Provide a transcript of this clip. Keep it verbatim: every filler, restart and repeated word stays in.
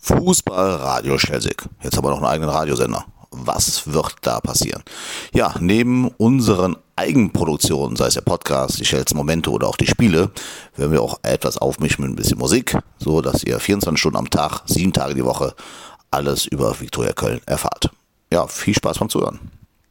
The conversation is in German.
Fußball Radio Schelsig. Jetzt haben wir noch einen eigenen Radiosender. Was wird da passieren? Ja, neben unseren Eigenproduktionen, sei es der Podcast, die Schels Momente oder auch die Spiele, werden wir auch etwas aufmischen mit ein bisschen Musik, so dass ihr vierundzwanzig Stunden am Tag, sieben Tage die Woche alles über Viktoria Köln erfahrt. Ja, viel Spaß beim Zuhören.